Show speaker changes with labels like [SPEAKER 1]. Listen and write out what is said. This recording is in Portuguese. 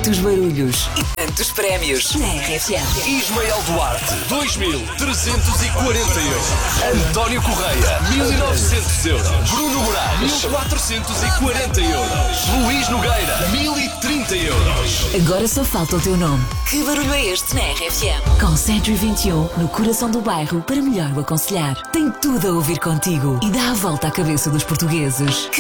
[SPEAKER 1] Tantos barulhos e tantos prémios na RFM.
[SPEAKER 2] Ismael Duarte, 2.340 euros. António Correia, 1.900 euros. Bruno Moraes, 1.440 euros. Luís Nogueira, 1.030 euros.
[SPEAKER 1] Agora só falta o teu nome. Que barulho é este na RFM? Com Century 21, no coração do bairro, para melhor o aconselhar. Tem tudo a ouvir contigo e dá a volta à cabeça dos portugueses.